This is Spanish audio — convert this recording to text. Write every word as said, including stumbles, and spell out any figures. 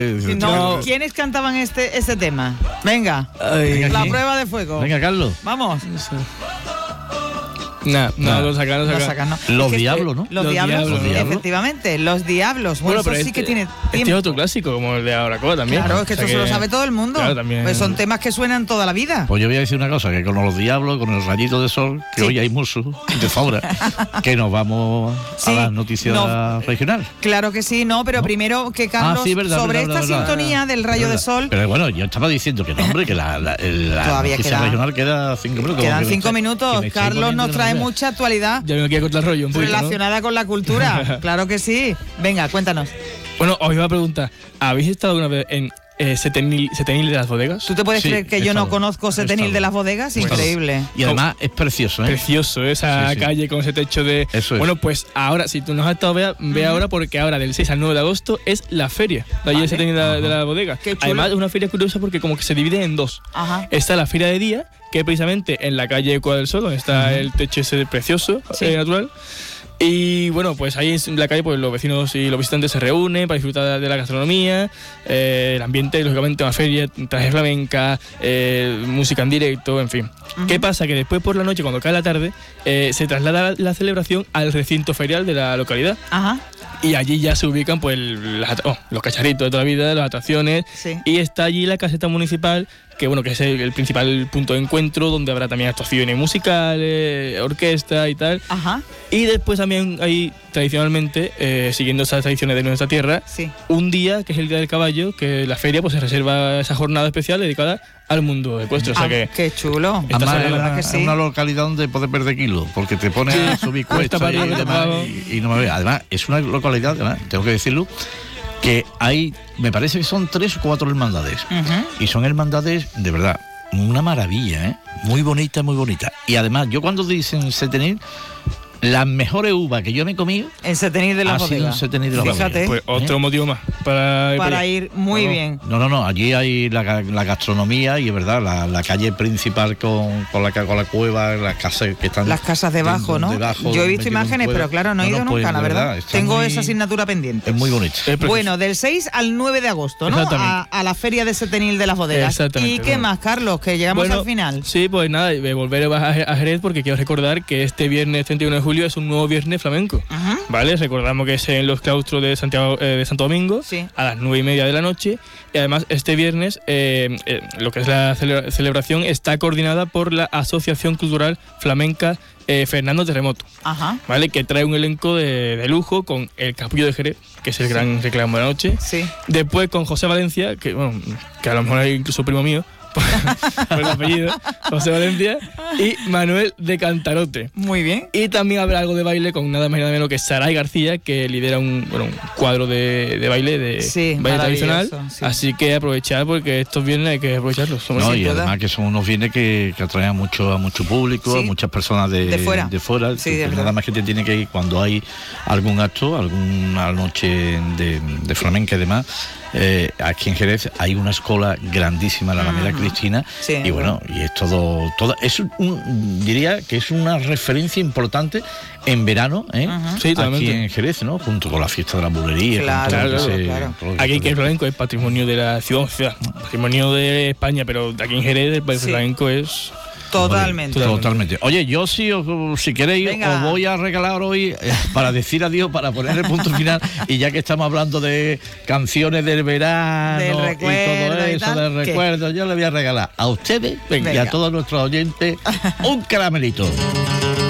Si no, ¿quiénes cantaban este ese tema? Venga, Ay, la ¿sí? prueba de fuego. Venga, Carlos. Vamos. Nah, no, Nah. lo sacan, lo Lo sacan. sacan, ¿no? Los Es que Diablos, este- ¿no? Los, Los diablos, Diablos. Los Diablos. efectivamente, los diablos. Bueno, Bueno, eso pero sí este, que tiene este tiempo. es otro clásico, como el de Abracoa también. Claro, es que O sea esto se lo sabe todo el mundo. Claro, también. Pues son temas que suenan toda la vida. Pues yo voy a decir una cosa, que con los Diablos, con el rayito de sol, que Sí. hoy hay mucho de sobra, que nos vamos Sí, a las noticias no. regionales. Claro que sí, no, pero ¿No? primero que Carlos, Ah, sí, verdad, sobre verdad, esta verdad, sintonía verdad. del rayo de Verdad. sol, Pero bueno, yo estaba diciendo que no, hombre, que la, la, el- la Todavía noticia queda- regional queda cinco minutos. quedan Que me cinco estáis- minutos. que me estáis Carlos poniendo nos de trae manera. mucha actualidad Ya me quiero cortar el rollo un poquito, ¿no? relacionada con la cultura. Claro que sí. Venga, cuéntanos. Bueno, os iba a preguntar, ¿habéis estado alguna vez en eh, Setenil, Setenil de las bodegas? ¿Tú te puedes Sí, creer que he yo no estado, conozco he Setenil estado. de las bodegas? He estado. Increíble. Y además es precioso, ¿eh? Precioso, esa Sí, sí. calle con ese techo de... Eso es. Bueno, pues ahora, si tú no has estado, ve, ve ahora, porque ahora del seis al nueve de agosto es la feria de allí Vale. de Setenil de, la- de Ajá. la bodega. Qué chulo. Además es una feria curiosa porque como que se divide en dos. Ajá. Está la feria de día, que precisamente en la calle Cuadra del Sol, donde está el techo ese precioso, Sí. eh, natural. Y bueno, pues ahí en la calle pues los vecinos y los visitantes se reúnen para disfrutar de la gastronomía, eh, el ambiente, lógicamente una feria, traje flamenca, eh, música en directo, en fin. Ujú. ¿Qué pasa? Que después por la noche, cuando cae la tarde, eh, se traslada la celebración al recinto ferial de la localidad. Ajá. Y allí ya se ubican pues las atra- oh, los cacharitos de toda la vida, las atracciones. Sí. Y está allí la caseta municipal, que bueno, que es el, el principal punto de encuentro, donde habrá también actuaciones musicales, orquesta y tal. Ajá. Y después también hay, tradicionalmente, eh, siguiendo esas tradiciones de nuestra tierra, Sí. un día, que es el Día del Caballo, que la feria pues se reserva esa jornada especial dedicada al mundo ecuestre. O sea Ah, que qué chulo. Esta Además, semana- es la verdad una, que sí. es una localidad donde puedes perder kilos, porque te pones a subir Cuesta cuestas para y, arriba, cuesta para demás, abajo. y- y no me ve. Además, es una localidad, además, tengo que decirlo, que hay, me parece que son tres o cuatro hermandades. Ujú. Y son hermandades, de verdad, una maravilla, ¿eh? Muy bonita, muy bonita. Y además, yo cuando dicen Setenil, las mejores uvas que yo me he comido En Setenil de ha las sido en bodegas. Setenil de las Fíjate. bodegas. pues otro motivo más para ir Para allá. ir muy No, no. bien. No, no, no, allí hay la, ga- la gastronomía y es verdad, la, la calle principal con, con, la, ca- con la cueva, las casas que están... Las casas debajo, ¿no? debajo, Yo he visto metido en imágenes, cueva. pero claro, no he No, ido no, pues, nunca, la de verdad. verdad, está Tengo muy- esa asignatura pendiente. Es muy bonito. Es precioso. Bueno, del seis al nueve de agosto, ¿no? Exactamente. A, a la feria de Setenil de las bodegas. Exactamente, ¿Y qué bueno. más, Carlos? Que llegamos Bueno, al final. Sí, pues nada, eh, volver a, a Jerez porque quiero recordar que este viernes treinta y uno de julio es un nuevo viernes flamenco. Ajá. ¿Vale? Recordamos que es en los claustros de Santiago eh, de Santo Domingo Sí. a las nueve y media de la noche. Y además, este viernes, eh, eh, lo que es la cele- celebración está coordinada por la Asociación Cultural Flamenca eh, Fernando Terremoto, Ajá. ¿vale? Que trae un elenco de, de lujo con el Capullo de Jerez, que es el Sí. gran reclamo de la noche. Sí. Después con José Valencia, que, bueno, que a lo mejor es incluso primo mío, por, por el apellido, José Valencia, y Manuel de Cantarote. Muy bien. Y también habrá algo de baile con nada más y nada menos que Saray García, que lidera un, bueno, un cuadro de, de baile, de Sí, baile tradicional. maravilloso, sí. Así que aprovechar, porque estos viernes hay que aprovecharlos. Somos No, así. y duda. además que son unos bienes que, que atraen a mucho, a mucho público, Sí. a muchas personas de, De fuera. de fuera, Sí, que de nada verdad. más que te tiene que ir cuando hay algún acto, alguna noche de, de flamenca y demás. Eh, aquí en Jerez hay una escuela grandísima, la Alameda Ujú. Cristina, Sí, y bueno, y es todo, todo es un, diría que es una referencia importante en verano, ¿eh? Ujú. Sí, Aquí totalmente. en Jerez, ¿no? Junto con la fiesta de la bulería, Claro, con todo lo que claro, se- claro. todo lo que Aquí se- que el flamenco es patrimonio de la ciudad, ciudad, patrimonio de España, pero aquí en Jerez el Sí. flamenco es... Totalmente. Totalmente. Oye, yo sí, os- si queréis, Venga. os voy a regalar hoy eh, para decir adiós, para poner el punto final, y ya que estamos hablando de canciones del verano Del y todo recuerdo y eso, tal, del ¿qué? recuerdo, yo le voy a regalar a ustedes y Venga. a todos nuestros oyentes un caramelito.